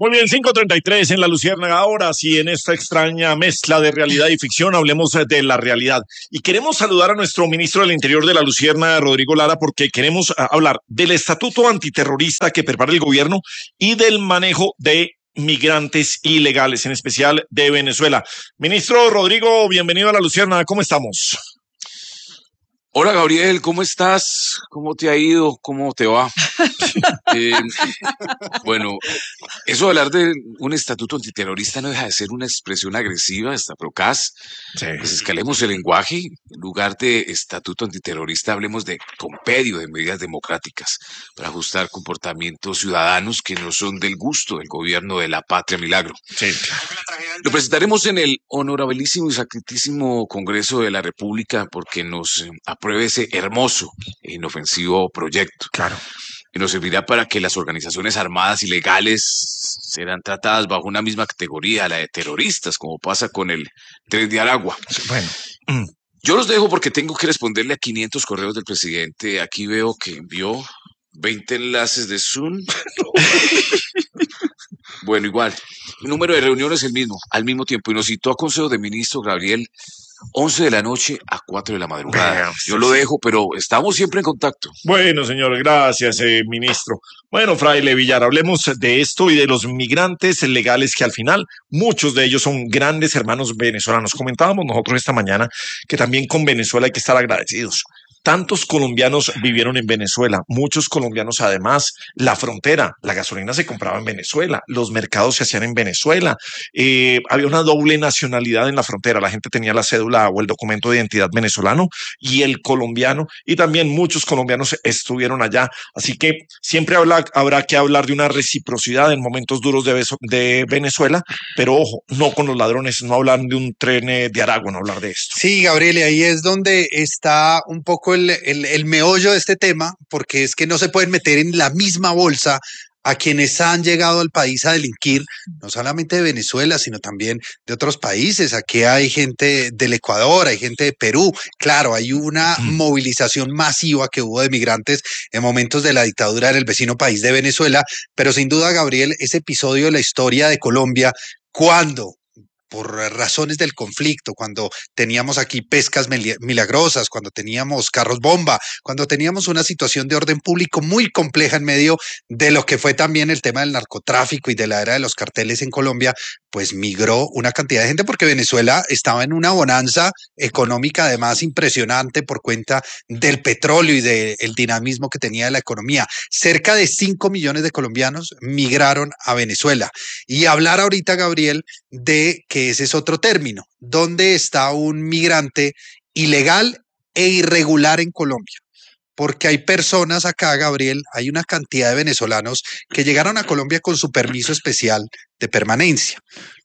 Muy bien, 5:33 en La Luciérnaga. Ahora sí, en esta extraña mezcla de realidad y ficción, hablemos de la realidad. Y queremos saludar a nuestro ministro del Interior de La Luciérnaga, Rodrigo Lara, porque queremos hablar del estatuto antiterrorista que prepara el gobierno y del manejo de migrantes ilegales, en especial de Venezuela. Ministro Rodrigo, bienvenido a La Luciérnaga. ¿Cómo estamos? Hola Gabriel, ¿cómo estás? ¿Cómo te ha ido? ¿Cómo te va? Bueno, eso de hablar de un estatuto antiterrorista no deja de ser una expresión agresiva, hasta procaz. Sí. Escalemos el lenguaje. En lugar de estatuto antiterrorista, hablemos de compendio de medidas democráticas para ajustar comportamientos ciudadanos que no son del gusto del gobierno de la patria milagro. Sí. Lo presentaremos en el honorabilísimo y sacratísimo Congreso de la República porque nos apruebe ese hermoso e inofensivo proyecto. Claro. Y nos servirá para que las organizaciones armadas ilegales serán tratadas bajo una misma categoría, la de terroristas, como pasa con el Tren de Aragua. Bueno. Yo los dejo porque tengo que responderle a 500 correos del presidente. Aquí veo que envió 20 enlaces de Zoom. Bueno, igual, el número de reuniones es el mismo, al mismo tiempo, y nos citó a Consejo de Ministros, Gabriel, 11 de la noche a 4 de la madrugada. Yo lo dejo, pero estamos siempre en contacto. Bueno, señor, gracias, ministro. Bueno, fraile Villar, hablemos de esto y de los migrantes legales que al final muchos de ellos son grandes hermanos venezolanos. Comentábamos nosotros esta mañana que también con Venezuela hay que estar agradecidos. Tantos colombianos vivieron en Venezuela, muchos colombianos además, la frontera, la gasolina se compraba en Venezuela, los mercados se hacían en Venezuela, había una doble nacionalidad en la frontera, la gente tenía la cédula o el documento de identidad venezolano y el colombiano, y también muchos colombianos estuvieron allá, así que siempre habrá que hablar de una reciprocidad en momentos duros de Venezuela, pero ojo, no con los ladrones, no hablar de un tren de Aragua, no hablar de esto. Sí, Gabriel, y ahí es donde está un poco el meollo de este tema, porque es que no se pueden meter en la misma bolsa a quienes han llegado al país a delinquir, no solamente de Venezuela, sino también de otros países. Aquí hay gente del Ecuador, hay gente de Perú. Claro, hay una movilización masiva que hubo de migrantes en momentos de la dictadura en el vecino país de Venezuela, pero sin duda, Gabriel, ese episodio de la historia de Colombia, cuando por razones del conflicto, cuando teníamos aquí pescas milagrosas, cuando teníamos carros bomba, cuando teníamos una situación de orden público muy compleja en medio de lo que fue también el tema del narcotráfico y de la era de los carteles en Colombia, pues migró una cantidad de gente porque Venezuela estaba en una bonanza económica además impresionante por cuenta del petróleo y del dinamismo que tenía la economía. Cerca de 5 millones de colombianos migraron a Venezuela. Y hablar ahorita, Gabriel, de que ese es otro término, ¿dónde está un migrante ilegal e irregular en Colombia? Porque hay personas acá, Gabriel, hay una cantidad de venezolanos que llegaron a Colombia con su permiso especial de permanencia,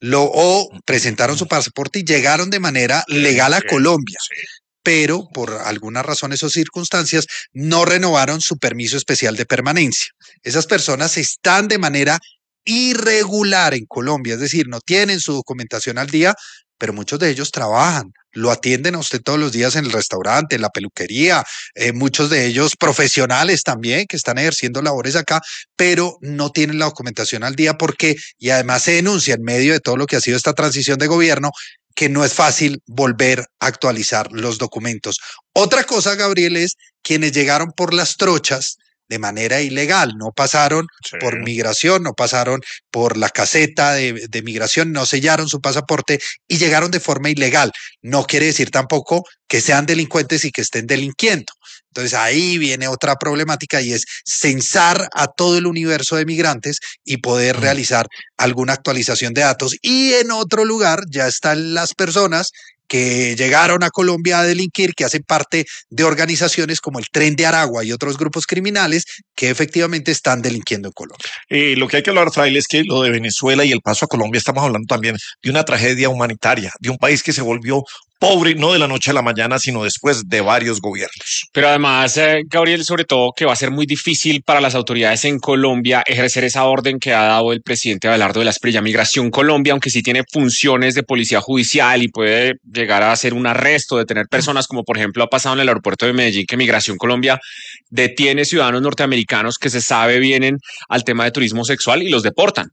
o presentaron su pasaporte y llegaron de manera legal a Colombia, pero por algunas razones o circunstancias no renovaron su permiso especial de permanencia. Esas personas están de manera irregular en Colombia, es decir, no tienen su documentación al día, pero muchos de ellos trabajan, lo atienden a usted todos los días en el restaurante, en la peluquería, muchos de ellos profesionales también que están ejerciendo labores acá, pero no tienen la documentación al día porque, y además se denuncia en medio de todo lo que ha sido esta transición de gobierno, que no es fácil volver a actualizar los documentos. Otra cosa, Gabriel, es quienes llegaron por las trochas de manera ilegal, no pasaron por migración, no pasaron por la caseta de migración, no sellaron su pasaporte y llegaron de forma ilegal. No quiere decir tampoco que sean delincuentes y que estén delinquiendo. Entonces ahí viene otra problemática y es censar a todo el universo de migrantes y poder realizar alguna actualización de datos. Y en otro lugar ya están las personas que llegaron a Colombia a delinquir, que hacen parte de organizaciones como el Tren de Aragua y otros grupos criminales que efectivamente están delinquiendo en Colombia. Lo que hay que hablar, Fraile, es que lo de Venezuela y el paso a Colombia, estamos hablando también de una tragedia humanitaria, de un país que se volvió pobre, no de la noche a la mañana, sino después de varios gobiernos. Pero además, Gabriel, sobre todo que va a ser muy difícil para las autoridades en Colombia ejercer esa orden que ha dado el presidente Abelardo de la Espriella. Migración Colombia, aunque sí tiene funciones de policía judicial y puede llegar a hacer un arresto, detener personas, como por ejemplo ha pasado en el aeropuerto de Medellín, que Migración Colombia detiene ciudadanos norteamericanos que se sabe vienen al tema de turismo sexual y los deportan.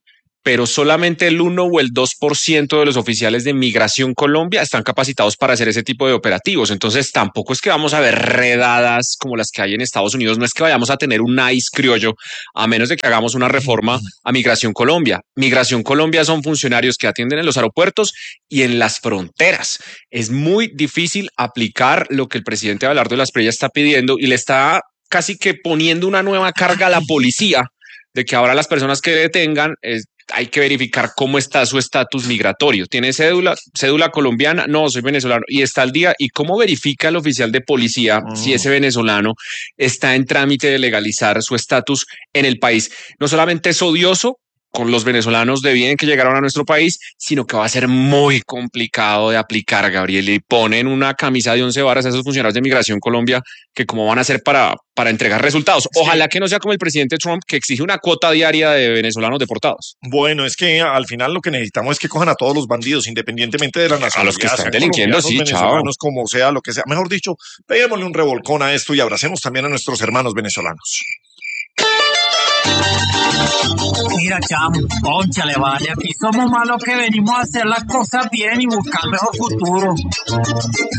pero solamente el 1 o el 2% de los oficiales de Migración Colombia están capacitados para hacer ese tipo de operativos. Entonces tampoco es que vamos a ver redadas como las que hay en Estados Unidos, no es que vayamos a tener un ICE criollo, a menos de que hagamos una reforma a Migración Colombia. Migración Colombia son funcionarios que atienden en los aeropuertos y en las fronteras. Es muy difícil aplicar lo que el presidente Abelardo de la Espriella está pidiendo y le está casi que poniendo una nueva carga a la policía de que ahora las personas que detengan hay que verificar cómo está su estatus migratorio. ¿Tiene cédula colombiana? No, soy venezolano. Y está al día. ¿Y cómo verifica el oficial de policía si ese venezolano está en trámite de legalizar su estatus en el país? No solamente es odioso con los venezolanos de bien que llegaron a nuestro país, sino que va a ser muy complicado de aplicar, Gabriel. Y ponen una camisa de 11 varas a esos funcionarios de Migración Colombia que cómo van a hacer para entregar resultados. Ojalá que no sea como el presidente Trump, que exige una cuota diaria de venezolanos deportados. Bueno, es que al final lo que necesitamos es que cojan a todos los bandidos, independientemente de la nacionalidad. A los que están delinquiendo, sí, venezolanos, como sea, lo que sea. Mejor dicho, peguémosle un revolcón a esto y abracemos también a nuestros hermanos venezolanos. Mira, chamo, cónchale, vale, aquí somos malos que venimos a hacer las cosas bien y buscar mejor futuro.